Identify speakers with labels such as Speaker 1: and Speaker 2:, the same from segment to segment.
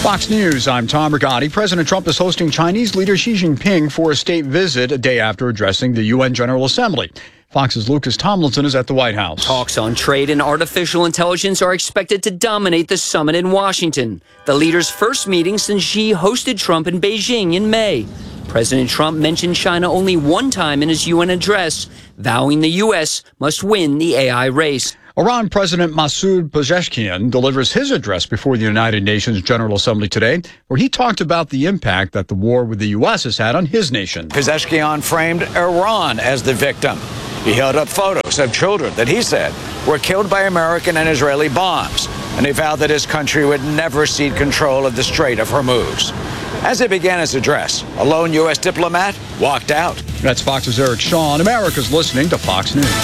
Speaker 1: Fox News, I'm Tom Rigotti. President Trump is hosting Chinese leader Xi Jinping for a state visit a day after addressing the UN General Assembly. Fox's Lucas Tomlinson is at the White House.
Speaker 2: Talks on trade and artificial intelligence are expected to dominate the summit in Washington, the leaders' first meeting since Xi hosted Trump in Beijing in May. President Trump mentioned China only one time in his UN address, vowing the U.S. must win the AI race.
Speaker 1: Iran President Masoud Pezeshkian delivers his address before the United Nations General Assembly today, where he talked about the impact that the war with the U.S. has had on his nation.
Speaker 3: Pezeshkian framed Iran as the victim. He held up photos of children that he said were killed by American and Israeli bombs, and he vowed that his country would never cede control of the Strait of Hormuz. As he began his address, a lone U.S. diplomat walked out.
Speaker 1: That's Fox's Eric Shaw, and America's listening to Fox News.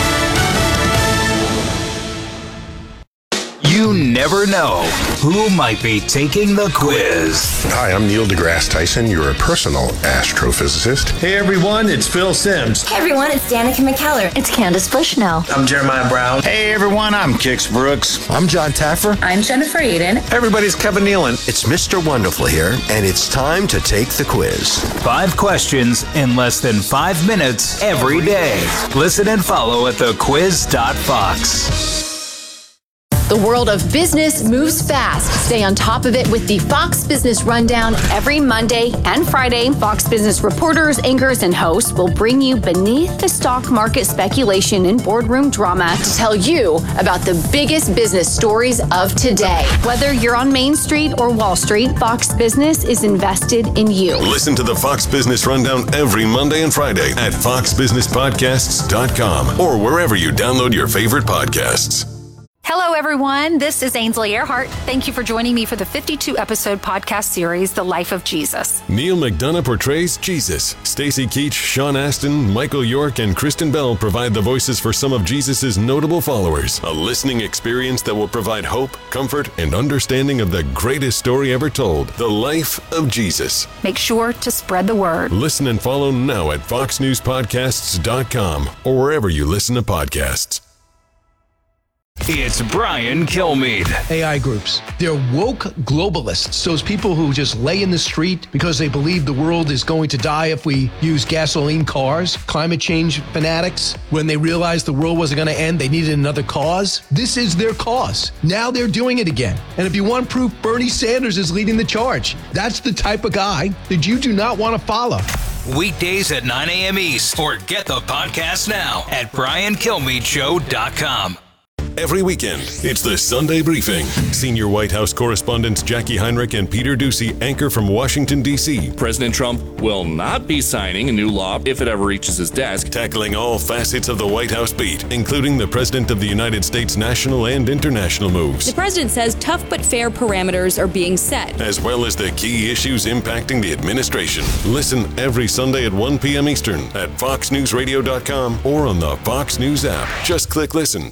Speaker 4: You never know who might be taking the quiz.
Speaker 5: Hi, I'm Neil deGrasse Tyson, your personal astrophysicist.
Speaker 6: Hey everyone, it's Phil Simms.
Speaker 7: Hey everyone, it's Danica McKellar.
Speaker 8: It's Candace Bushnell.
Speaker 9: I'm Jeremiah Brown.
Speaker 10: Hey everyone, I'm Kix Brooks.
Speaker 11: I'm John Taffer.
Speaker 12: I'm Jennifer Aiden.
Speaker 13: Everybody's Kevin Nealon.
Speaker 14: It's Mr. Wonderful here, and it's time to take the quiz.
Speaker 4: 5 questions in less than 5 minutes every day. Listen and follow at thequiz.fox.
Speaker 15: The world of business moves fast. Stay on top of it with the Fox Business Rundown every Monday and Friday. Fox Business reporters, anchors, and hosts will bring you beneath the stock market speculation and boardroom drama to tell you about the biggest business stories of today. Whether you're on Main Street or Wall Street, Fox Business is invested in you.
Speaker 16: Listen to the Fox Business Rundown every Monday and Friday at foxbusinesspodcasts.com or wherever you download your favorite podcasts.
Speaker 17: Hello, everyone. This is Ainsley Earhart. Thank you for joining me for the 52-episode podcast series, The Life of Jesus.
Speaker 16: Neil McDonough portrays Jesus. Stacy Keach, Sean Astin, Michael York, and Kristen Bell provide the voices for some of Jesus' notable followers. A listening experience that will provide hope, comfort, and understanding of the greatest story ever told, The Life of Jesus.
Speaker 17: Make sure to spread the word.
Speaker 16: Listen and follow now at foxnewspodcasts.com or wherever you listen to podcasts.
Speaker 4: It's Brian Kilmeade.
Speaker 11: AI groups. They're woke globalists. Those people who just lay in the street because they believe the world is going to die if we use gasoline cars. Climate change fanatics. When they realized the world wasn't going to end, they needed another cause. This is their cause. Now they're doing it again. And if you want proof, Bernie Sanders is leading the charge. That's the type of guy that you do not want to follow.
Speaker 4: Weekdays at 9 a.m. East. Or get the podcast now at briankilmeadshow.com.
Speaker 16: Every weekend, it's the Sunday Briefing. Senior White House correspondents Jackie Heinrich and Peter Doocy anchor from Washington, D.C.
Speaker 18: President Trump will not be signing a new law if it ever reaches his desk.
Speaker 16: Tackling all facets of the White House beat, including the President of the United States' national and international moves.
Speaker 19: The president says tough but fair parameters are being set,
Speaker 16: as well as the key issues impacting the administration. Listen every Sunday at 1 p.m. Eastern at foxnewsradio.com or on the Fox News app. Just click listen.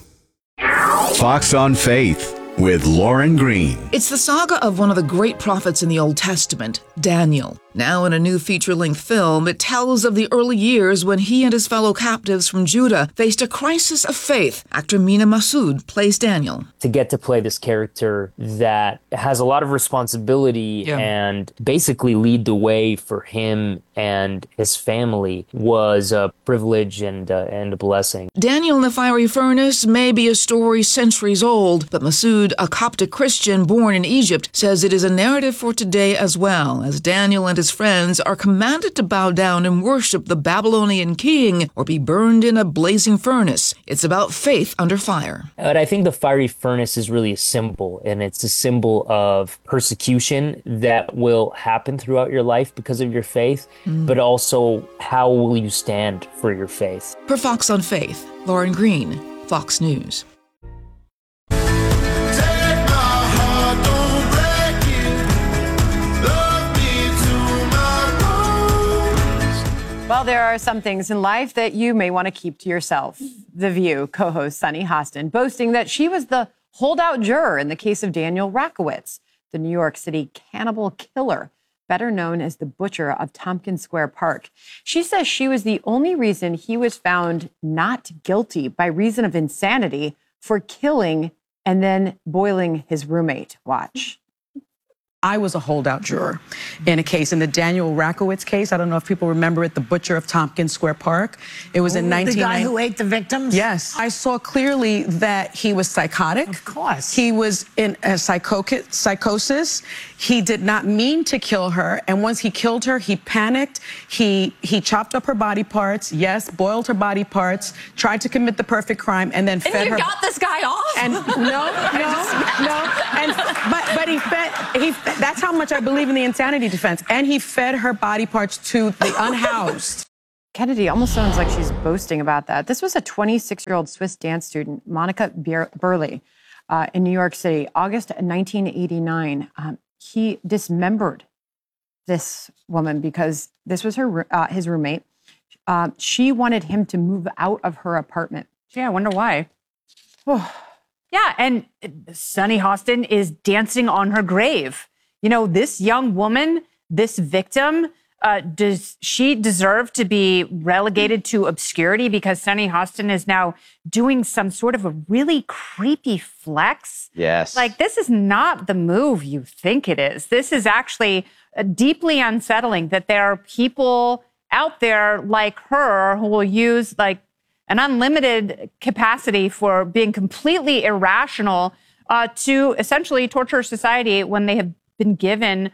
Speaker 20: Fox on Faith with Lauren Green.
Speaker 7: It's the saga of one of the great prophets in the Old Testament, Daniel. Now in a new feature-length film, it tells of the early years when he and his fellow captives from Judah faced a crisis of faith. Actor Mina Masood plays Daniel.
Speaker 2: To get to play this character that has a lot of responsibility and basically lead the way for him and his family was a privilege and a blessing.
Speaker 7: Daniel in the Fiery Furnace may be a story centuries old, but Masood, a Coptic Christian born in Egypt, says it is a narrative for today as well, as Daniel and his friends are commanded to bow down and worship the Babylonian king or be burned in a blazing furnace. It's about faith under fire.
Speaker 2: But I think the fiery furnace is really a symbol, and it's a symbol of persecution that will happen throughout your life because of your faith, but also how will you stand for your faith.
Speaker 7: For Fox on Faith, Lauren Green, Fox News.
Speaker 3: Well, there are some things in life that you may want to keep to yourself. The View co-host Sunny Hostin boasting that she was the holdout juror in the case of Daniel Rakowitz, the New York City cannibal killer, better known as the butcher of Tompkins Square Park. She says she was the only reason he was found not guilty by reason of insanity for killing and then boiling his roommate. Watch.
Speaker 8: I was a holdout juror in a case, in the Daniel Rakowitz case. I don't know if people remember it, the butcher of Tompkins Square Park. It was in 1990.
Speaker 9: The guy who ate the victims?
Speaker 8: Yes. I saw clearly that he was psychotic.
Speaker 9: Of course.
Speaker 8: He was in a psychosis. He did not mean to kill her. And once he killed her, he panicked. He chopped up her body parts. Yes, boiled her body parts. Tried to commit the perfect crime, and then fed her.
Speaker 17: And you got this guy off?
Speaker 8: And no. And but he fed. That's how much I believe in the insanity defense. And he fed her body parts to the unhoused.
Speaker 3: Kennedy almost sounds like she's boasting about that. This was a 26-year-old Swiss dance student, Monica Burley, in New York City, August 1989. He dismembered this woman because this was his roommate. She wanted him to move out of her apartment.
Speaker 12: Yeah, I wonder why. Yeah, and Sunny Hostin is dancing on her grave. You know, this young woman, this victim, does she deserve to be relegated to obscurity because Sunny Hostin is now doing some sort of a really creepy flex?
Speaker 13: Yes.
Speaker 12: Like, this is not the move you think it is. This is actually deeply unsettling that there are people out there like her who will use like an unlimited capacity for being completely irrational to essentially torture society when they have been given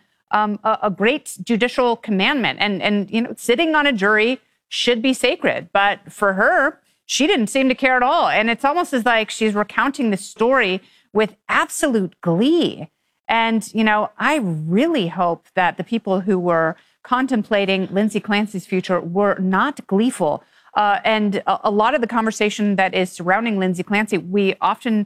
Speaker 12: a great judicial commandment. And you know, sitting on a jury should be sacred. But for her, she didn't seem to care at all. And it's almost as like she's recounting the story with absolute glee. And, you know, I really hope that the people who were contemplating Lindsay Clancy's future were not gleeful. And a lot of the conversation that is surrounding Lindsay Clancy, we often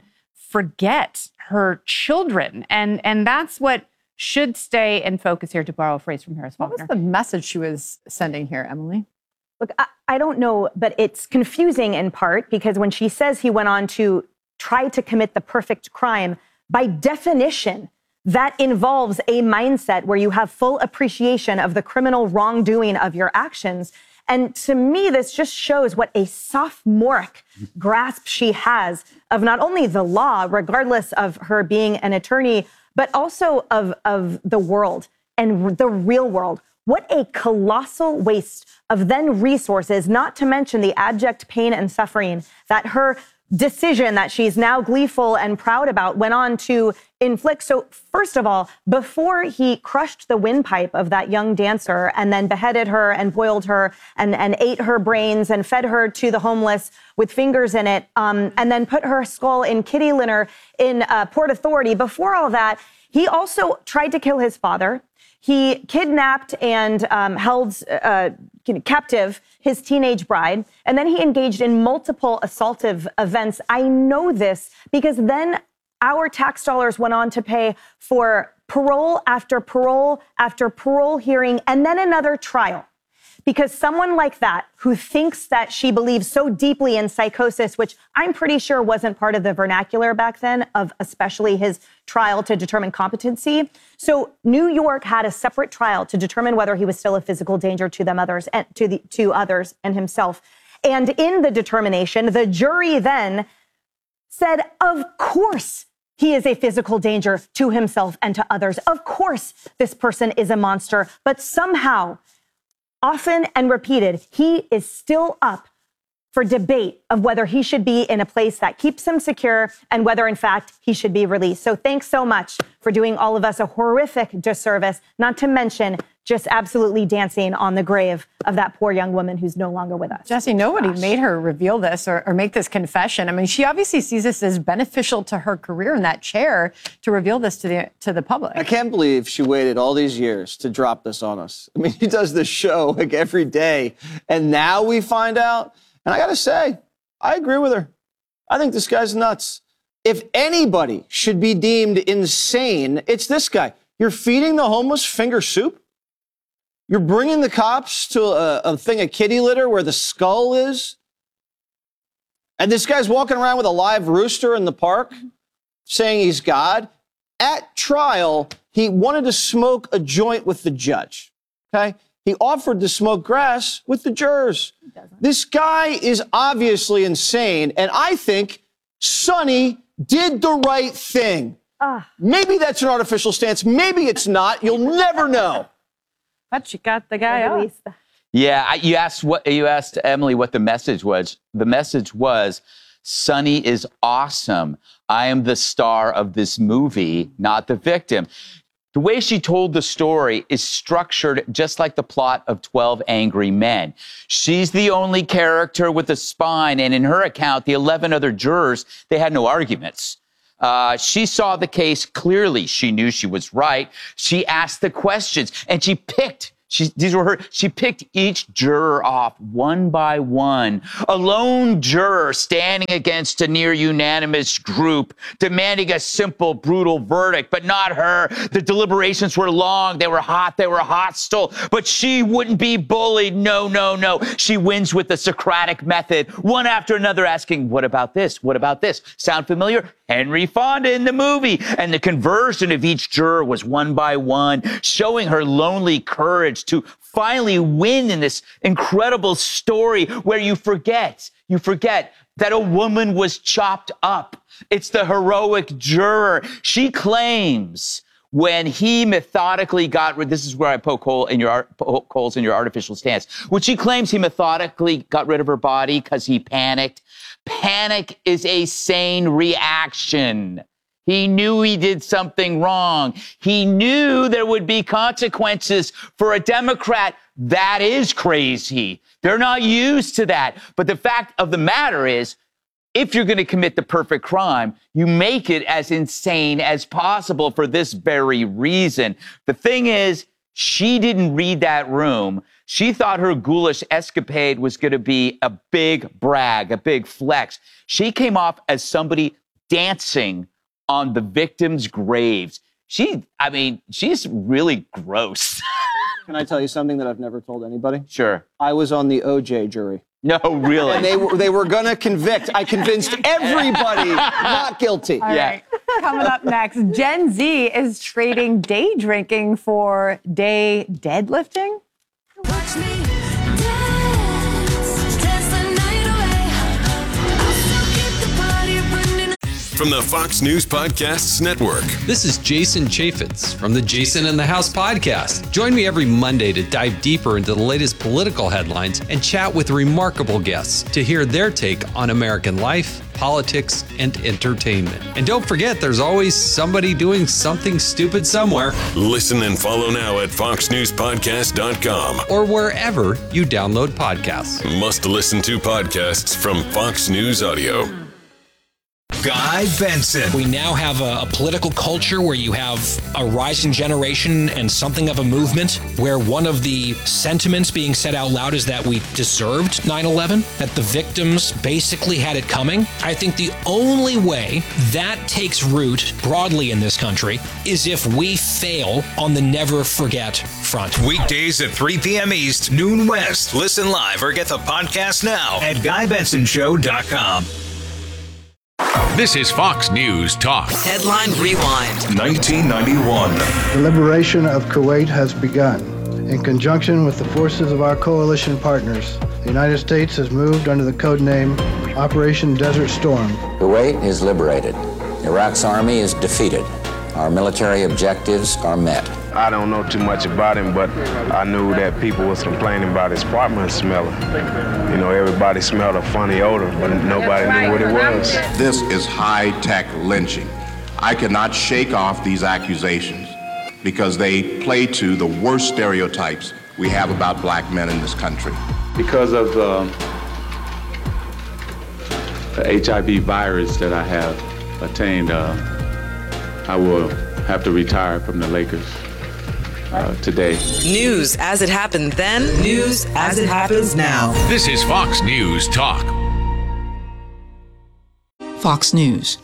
Speaker 12: forget her children. And that's what should stay in focus here, to borrow a phrase from Harris Faulkner.
Speaker 3: What was the message she was sending here, Emily?
Speaker 21: Look, I don't know, but it's confusing in part because when she says he went on to try to commit the perfect crime, by definition, that involves a mindset where you have full appreciation of the criminal wrongdoing of your actions. And to me, this just shows what a sophomoric grasp she has of not only the law, regardless of her being an attorney, but also of the world and the real world. What a colossal waste of then resources, not to mention the abject pain and suffering that her decision that she's now gleeful and proud about went on to inflict. So first of all, before he crushed the windpipe of that young dancer and then beheaded her and boiled her and ate her brains and fed her to the homeless with fingers in it, and then put her skull in kitty litter in Port Authority, before all that, he also tried to kill his father. He kidnapped and held captive his teenage bride, and then he engaged in multiple assaultive events. I know this because then our tax dollars went on to pay for parole after parole after parole hearing, and then another trial. Because someone like that, who thinks that she believes so deeply in psychosis, which I'm pretty sure wasn't part of the vernacular back then, of especially his trial to determine competency. So New York had a separate trial to determine whether he was still a physical danger to them others and to others and himself. And in the determination, the jury then said, of course, he is a physical danger to himself and to others. Of course, this person is a monster, but somehow, often and repeated, he is still up for debate of whether he should be in a place that keeps him secure and whether, in fact, he should be released. So thanks so much for doing all of us a horrific disservice, not to mention just absolutely dancing on the grave of that poor young woman who's no longer with us.
Speaker 3: Jesse, nobody made her reveal this or make this confession. I mean, she obviously sees this as beneficial to her career in that chair to reveal this to the public.
Speaker 13: I can't believe she waited all these years to drop this on us. I mean, she does this show like every day, and now we find out. And I got to say, I agree with her. I think this guy's nuts. If anybody should be deemed insane, it's this guy. You're feeding the homeless finger soup. You're bringing the cops to a thing of kitty litter where the skull is. And this guy's walking around with a live rooster in the park saying he's God. At trial, he wanted to smoke a joint with the judge. Okay? He offered to smoke grass with the jurors. This guy is obviously insane. And I think Sunny did the right thing. Maybe that's an artificial stance. Maybe it's not. You'll never know.
Speaker 3: But she got the guy out.
Speaker 9: Yeah, you asked Emily what the message was. The message was, Sonny is awesome. I am the star of this movie, not the victim. The way she told the story is structured just like the plot of 12 Angry Men. She's the only character with a spine, and in her account, the 11 other jurors, they had no arguments. She saw the case clearly. She knew she was right. She asked the questions, and she picked. She picked each juror off one by one. A lone juror standing against a near unanimous group, demanding a simple, brutal verdict, but not her. The deliberations were long. They were hot. They were hostile. But she wouldn't be bullied. No, no, no. She wins with the Socratic method, one after another, asking, what about this? What about this? Sound familiar? Henry Fonda in the movie. And the conversion of each juror was one by one, showing her lonely courage to finally win in this incredible story where you forget that a woman was chopped up. It's the heroic juror. She claims when he methodically got rid, this is where I poke holes in your artificial stance. When she claims he methodically got rid of her body because he panicked. Panic is a sane reaction. He knew he did something wrong. He knew there would be consequences. For a Democrat, that is crazy. They're not used to that. But the fact of the matter is, if you're going to commit the perfect crime, you make it as insane as possible for this very reason. The thing is, she didn't read that room. She thought her ghoulish escapade was going to be a big brag, a big flex. She came off as somebody dancing on the victims' graves. She's really gross.
Speaker 13: Can I tell you something that I've never told anybody?
Speaker 9: Sure.
Speaker 13: I was on the OJ jury.
Speaker 9: No, really?
Speaker 13: And they were going to convict. I convinced everybody not guilty.
Speaker 3: All right. Coming up next, Gen Z is trading day drinking for day deadlifting.
Speaker 22: Watch me dance the night away. I'll still keep the party running.
Speaker 16: From the Fox News Podcasts Network.
Speaker 23: This is Jason Chaffetz from the Jason in the House podcast. Join me every Monday to dive deeper into the latest political headlines and chat with remarkable guests to hear their take on American life, politics, and entertainment. And don't forget, there's always somebody doing something stupid somewhere.
Speaker 16: Listen and follow now at foxnewspodcast.com
Speaker 23: or wherever you download podcasts.
Speaker 16: Must listen to podcasts from Fox News Audio.
Speaker 4: Guy Benson.
Speaker 24: We now have a political culture where you have a rising generation and something of a movement where one of the sentiments being said out loud is that we deserved 9/11, that the victims basically had it coming. I think the only way that takes root broadly in this country is if we fail on the never forget front.
Speaker 4: Weekdays at 3 p.m. East, noon West. Listen live or get the podcast now at GuyBensonShow.com.
Speaker 25: This is Fox News Talk.
Speaker 26: Headline Rewind.
Speaker 4: 1991.
Speaker 27: The liberation of Kuwait has begun. In conjunction with the forces of our coalition partners, the United States has moved under the code name Operation Desert Storm.
Speaker 28: Kuwait is liberated. Iraq's army is defeated. Our military objectives are met.
Speaker 29: I don't know too much about him, but I knew that people was complaining about his apartment smelling. You know, everybody smelled a funny odor, but nobody knew what it was.
Speaker 30: This is high-tech lynching. I cannot shake off these accusations because they play to the worst stereotypes we have about black men in this country.
Speaker 31: Because of the HIV virus that I have attained, I will have to retire from the Lakers today.
Speaker 26: News as it happened then, news as it happens now.
Speaker 25: This is Fox News Talk.
Speaker 7: Fox News.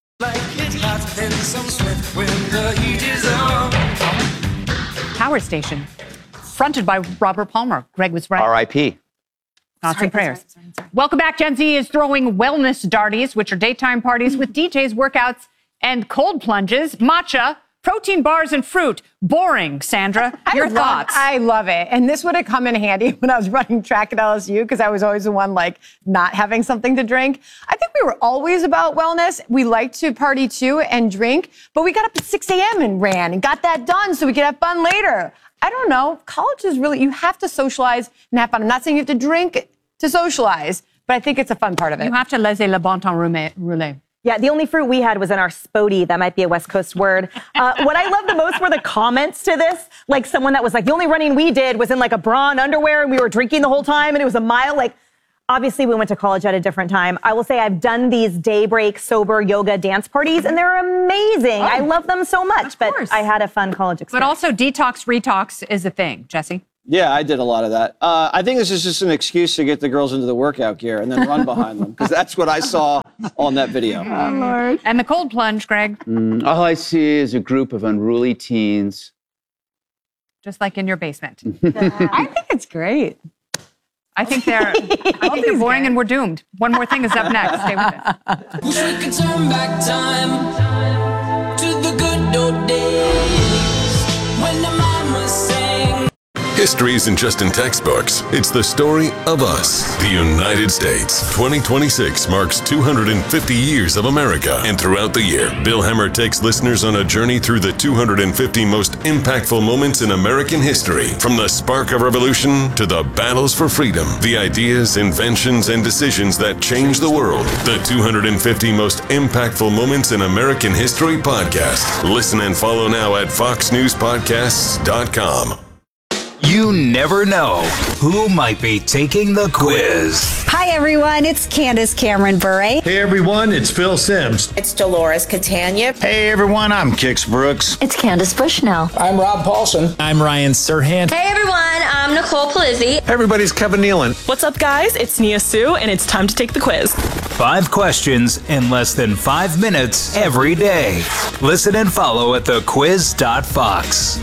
Speaker 12: Howard Station, fronted by Robert Palmer. Greg was right.
Speaker 9: R.I.P.
Speaker 12: Thoughts and prayers. Welcome back. Gen Z is throwing wellness darties, which are daytime parties with DJs, workouts, and cold plunges. Matcha, Protein bars and fruit. Boring, Sandra. Your thoughts?
Speaker 3: I love it. And this would have come in handy when I was running track at LSU because I was always the one like not having something to drink. I think we were always about wellness. We liked to party too and drink, but we got up at 6 a.m. and ran and got that done so we could have fun later. I don't know. College is really, you have to socialize and have fun. I'm not saying you have to drink to socialize, but I think it's a fun part of it.
Speaker 12: You have to laisser le bon temps rouler.
Speaker 21: Yeah, the only fruit we had was in our spodie. That might be a West Coast word. What I loved the most were the comments to this. Like someone that was like, the only running we did was in like a bra and underwear and we were drinking the whole time and it was a mile. Like, obviously we went to college at a different time. I will say I've done these daybreak sober yoga dance parties and they're amazing. I love them so much, but I had a fun college experience.
Speaker 12: But also detox, retox is a thing, Jesse.
Speaker 13: Yeah, I did a lot of that. I think this is just an excuse to get the girls into the workout gear and then run behind them, because that's what I saw on that video.
Speaker 12: Oh, Lord. And the cold plunge, Greg.
Speaker 9: All I see is a group of unruly teens.
Speaker 12: Just like in your basement.
Speaker 3: I think it's great.
Speaker 12: I think they're boring and we're doomed. One more thing is up next. Stay with it.
Speaker 22: Wish we could turn back time to the good old days when the mama sang.
Speaker 16: History isn't just in textbooks, it's the story of us. The United States. 2026 marks 250 years of America. And throughout the year, Bill Hemmer takes listeners on a journey through the 250 most impactful moments in American history. From the spark of revolution to the battles for freedom, the ideas, inventions, and decisions that changed the world. The 250 most impactful moments in American history podcast. Listen and follow now at foxnewspodcasts.com.
Speaker 4: You never know who might be taking the quiz.
Speaker 1: Hi, everyone. It's Candace Cameron Bure.
Speaker 2: Hey, everyone. It's Phil Sims.
Speaker 5: It's Dolores Catania.
Speaker 6: Hey, everyone. I'm Kix Brooks.
Speaker 10: It's Candace Bushnell.
Speaker 11: I'm Rob Paulson.
Speaker 14: I'm Ryan Serhant.
Speaker 15: Hey, everyone. I'm Nicole Palizzi.
Speaker 18: Hey, everybody's Kevin Nealon.
Speaker 19: What's up, guys? It's Nia Sue, and it's time to take the quiz.
Speaker 4: 5 questions in less than 5 minutes every day. Listen and follow at thequiz.fox.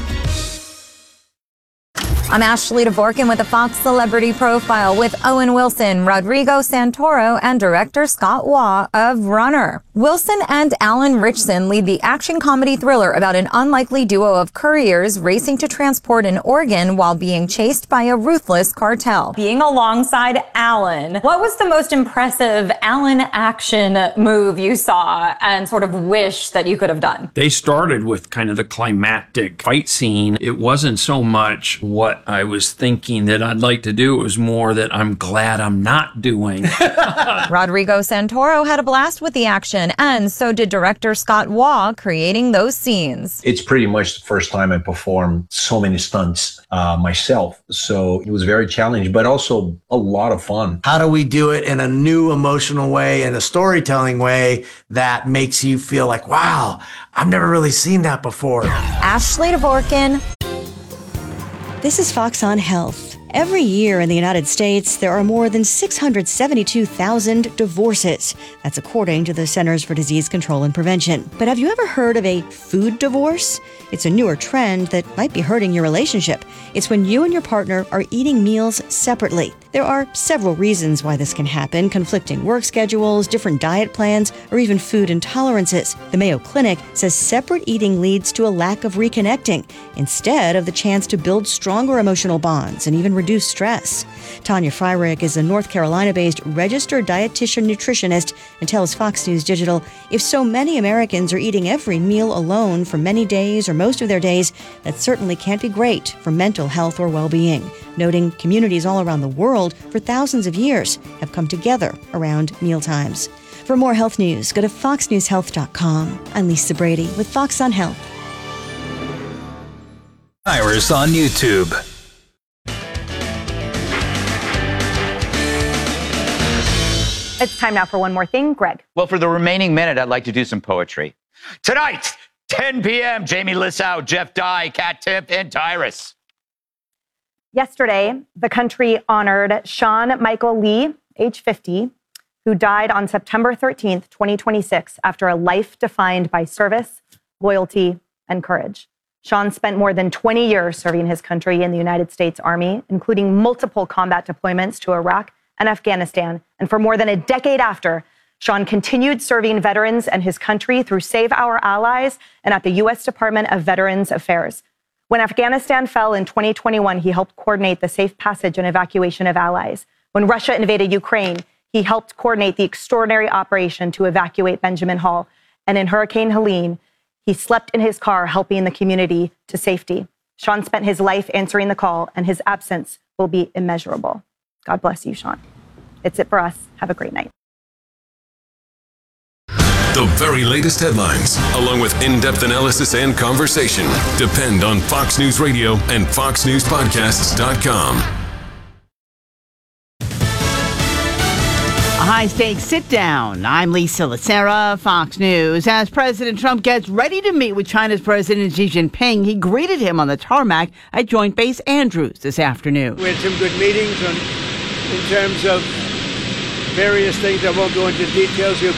Speaker 20: I'm Ashley Dvorkin with a Fox Celebrity Profile with Owen Wilson, Rodrigo Santoro, and director Scott Waugh of Runner. Wilson and Alan Ritchson lead the action comedy thriller about an unlikely duo of couriers racing to transport an organ while being chased by a ruthless cartel.
Speaker 21: Being alongside Alan, what was the most impressive Alan action move you saw and sort of wish that you could have done?
Speaker 32: They started with kind of the climactic fight scene. It wasn't so much what I was thinking that I'd like to do. It was more that I'm glad I'm not doing.
Speaker 20: Rodrigo Santoro had a blast with the action, and so did director Scott Waugh, creating those scenes.
Speaker 33: It's pretty much the first time I performed so many stunts myself. So it was very challenging, but also a lot of fun.
Speaker 2: How do we do it in a new emotional way and a storytelling way that makes you feel like, wow, I've never really seen that before?
Speaker 20: Ashley Dvorkin.
Speaker 1: This is Fox on Health. Every year in the United States, there are more than 672,000 divorces. That's according to the Centers for Disease Control and Prevention. But have you ever heard of a food divorce? It's a newer trend that might be hurting your relationship. It's when you and your partner are eating meals separately. There are several reasons why this can happen: conflicting work schedules, different diet plans, or even food intolerances. The Mayo Clinic says separate eating leads to a lack of reconnecting, instead of the chance to build stronger emotional bonds and even reduce stress. Tanya Fryrick is a North Carolina-based registered dietitian nutritionist and tells Fox News Digital, if so many Americans are eating every meal alone for many days or most of their days, that certainly can't be great for mental health or well-being, noting communities all around the world for thousands of years have come together around mealtimes. For more health news, go to foxnewshealth.com. I'm Lisa Brady with Fox on Health.
Speaker 4: Iris on YouTube.
Speaker 21: It's time now for one more thing. Greg.
Speaker 9: Well, for the remaining minute, I'd like to do some poetry. Tonight, 10 p.m., Jamie Lissow, Jeff Dye, Kat Tipp, and Tyrus.
Speaker 21: Yesterday, the country honored Sean Michael Lee, age 50, who died on September 13th, 2026, after a life defined by service, loyalty, and courage. Sean spent more than 20 years serving his country in the United States Army, including multiple combat deployments to Iraq and Afghanistan. And for more than a decade after, Sean continued serving veterans and his country through Save Our Allies and at the U.S. Department of Veterans Affairs. When Afghanistan fell in 2021, he helped coordinate the safe passage and evacuation of allies. When Russia invaded Ukraine, he helped coordinate the extraordinary operation to evacuate Benjamin Hall. And in Hurricane Helene, he slept in his car helping the community to safety. Sean spent his life answering the call, and his absence will be immeasurable. God bless you, Sean. It's it for us. Have a great night.
Speaker 16: The very latest headlines, along with in-depth analysis and conversation, depend on Fox News Radio and FoxNewsPodcasts.com.
Speaker 5: A high-stakes sit-down. I'm Lisa Lacera, Fox News. As President Trump gets ready to meet with China's President Xi Jinping, he greeted him on the tarmac at Joint Base Andrews this afternoon.
Speaker 8: We had some good meetings in terms of various things. I won't go into details.